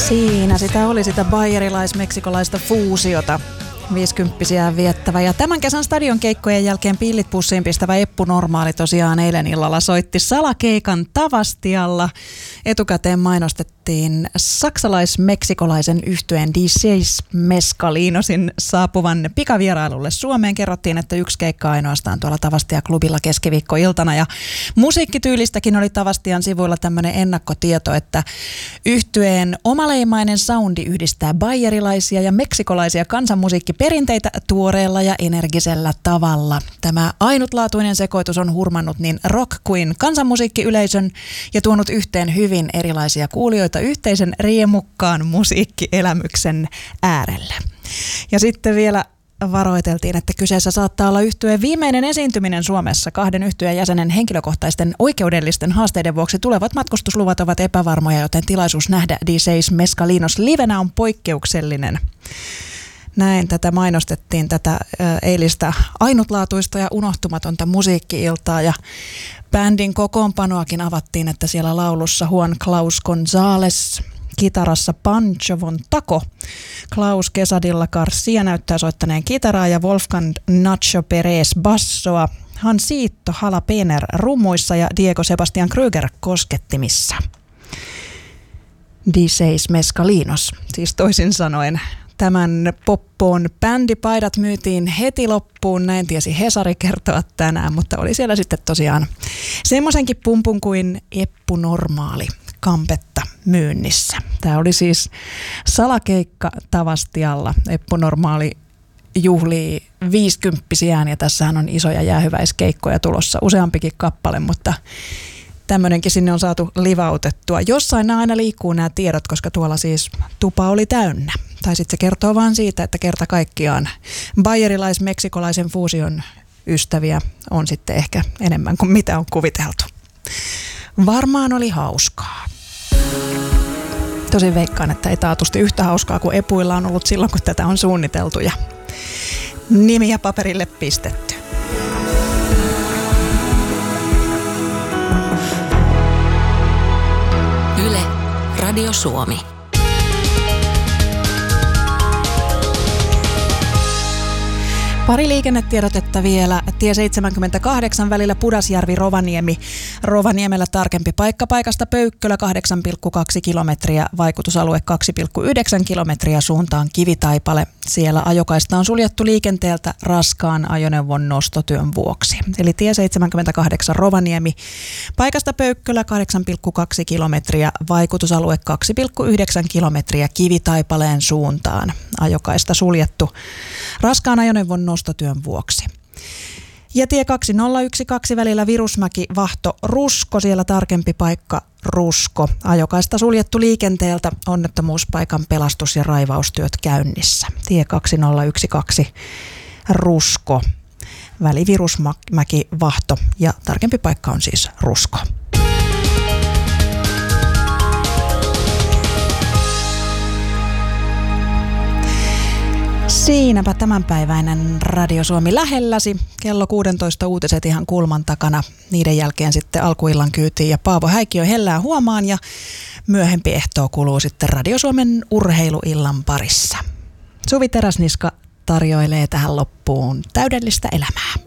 Siinä sitä oli sitä bayerilais-meksikolaista fuusiota. 50-vuotiaan viettävä. Ja tämän kesän stadionkeikkojen jälkeen pillit pussiin pistävä Eppu Normaali tosiaan eilen illalla soitti salakeikan Tavastialla. Etukäteen mainostettiin saksalais-meksikolaisen yhtyeen DJs Mescalinosin saapuvan pikavierailulle Suomeen. Kerrottiin, että yksi keikka ainoastaan tuolla Tavastia-klubilla keskiviikkoiltana. Ja musiikkityylistäkin oli Tavastian sivuilla tämmöinen ennakkotieto, että yhtyeen omaleimainen soundi yhdistää bayerilaisia ja meksikolaisia kansanmusiikkiperinteitä tuoreella ja energisellä tavalla. Tämä ainutlaatuinen sekoitus on hurmannut niin rock- kuin kansanmusiikkiyleisön ja tuonut yhteen hyvin erilaisia kuulijoita yhteisen riemukkaan musiikkielämyksen äärelle. Ja sitten vielä varoiteltiin, että kyseessä saattaa olla yhtyeen viimeinen esiintyminen Suomessa. 2 yhtyeen jäsenen henkilökohtaisten oikeudellisten haasteiden vuoksi tulevat matkustusluvat ovat epävarmoja, joten tilaisuus nähdä DJs Mescalinos livenä on poikkeuksellinen. Näin tätä mainostettiin, tätä eilistä ainutlaatuista ja unohtumatonta musiikki-iltaa, ja bändin kokoonpanoakin avattiin, että siellä laulussa Juan Klaus González, kitarassa Pancho Von Taco, Klaus Quesadilla Garcia näyttää soittaneen kitaraa ja Wolfgang Nacho Perez bassoa, Hansito Halapener rummuissa ja Diego Sebastian Krüger koskettimissa. DJs Mescalinos, siis toisin sanoen. Tämän poppoon bändipaidat myytiin heti loppuun, näin tiesi Hesari kertoa tänään, mutta oli siellä sitten tosiaan semmoisenkin pumpun kuin Eppu Normaali kampetta myynnissä. Tämä oli siis salakeikka Tavastialla. Eppu Normaali juhlii 50-vuotiaan ja tässähän on isoja jäähyväiskeikkoja tulossa, useampikin kappale, mutta tämmöinenkin sinne on saatu livautettua. Jossain nämä aina liikkuu nämä tiedot, koska tuolla siis tupa oli täynnä. Tai sitten se kertoo vaan siitä, että kerta kaikkiaan bayerilais-meksikolaisen fuusion ystäviä on sitten ehkä enemmän kuin mitä on kuviteltu. Varmaan oli hauskaa. Tosin veikkaan, että ei taatusti yhtä hauskaa kuin Epuilla on ollut silloin, kun tätä on suunniteltu ja nimiä paperille pistetty. Yle, Radio Suomi. Pari liikennetiedotetta vielä. Tie 78 välillä Pudasjärvi-Rovaniemi. Rovaniemellä tarkempi paikka paikasta Pöykkölä 8,2 kilometriä, vaikutusalue 2,9 kilometriä suuntaan Kivitaipale. Siellä ajokaista on suljettu liikenteeltä raskaan ajoneuvon nostotyön vuoksi. Eli tie 78 Rovaniemi, paikasta Pöykkölä 8,2 kilometriä, vaikutusalue 2,9 kilometriä Kivitaipaleen suuntaan. Ajokaista suljettu raskaan ajoneuvon nostotyön vuoksi. Ja tie 2012 välillä Virusmäki-Vahto-Rusko, siellä tarkempi paikka Rusko. Ajokaista suljettu liikenteeltä, onnettomuuspaikan pelastus- ja raivaustyöt käynnissä. Tie 2012 Rusko, väli Virusmäki-Vahto ja tarkempi paikka on siis Rusko. Siinäpä tämänpäiväinen Radio Suomi lähelläsi. Kello 16 uutiset ihan kulman takana. Niiden jälkeen sitten alkuillan kyytiin ja Paavo Häikkiö hellää huomaan ja myöhempi ehtoo kuluu sitten Radio Suomen urheiluillan parissa. Suvi Teräsniska tarjoilee tähän loppuun täydellistä elämää.